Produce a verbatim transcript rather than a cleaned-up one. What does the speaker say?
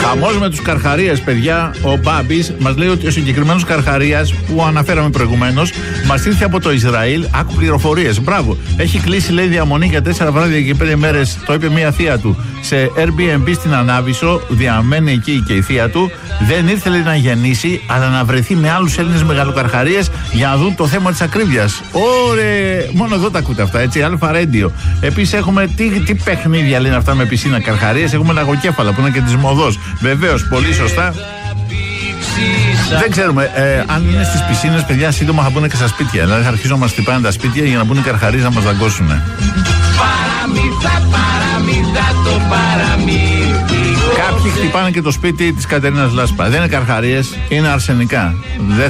Χαμός με τους Καρχαρίες, παιδιά. Ο Μπάμπης μας λέει ότι ο συγκεκριμένος Καρχαρίας που αναφέραμε προηγουμένως μας ήρθε από το Ισραήλ. Άκου πληροφορίες. Μπράβο. Έχει κλείσει, λέει, διαμονή για τέσσερα βράδια και πέντε μέρες. Το είπε μία θεία του. Σε Airbnb στην Ανάβησο. Διαμένει εκεί και η θεία του. Δεν ήρθε, λέει, να γεννήσει, αλλά να βρεθεί με άλλους Έλληνες μεγαλοκαρχαρίες για να δουν το θέμα της ακρίβειας. Ωρε! Μόνο εδώ τα ακούτε αυτά, έτσι. Αλφα Radio. Επίσης έχουμε τι, τι παιχνίδια λένε αυτά με πισίνα Καρχαρίες. Έχουμε λαγοκέφαλα που είναι και της μοδός. Βεβαίως, πολύ σωστά. Δεν ξέρουμε ε, αν είναι στις πισίνες, παιδιά, σύντομα θα μπουν και στα σπίτια. Δηλαδή θα αρχίσουν να μας χτυπάνε τα σπίτια για να μπουν οι Καρχαρίες να μας δαγκώσουν. Παραμύθα, παραμύθα, το παραμύθι. Κάποιοι χτυπάνε και το σπίτι της Κατερίνας Λάσπα. Δεν είναι Καρχαρίες, είναι αρσενικά. Δεν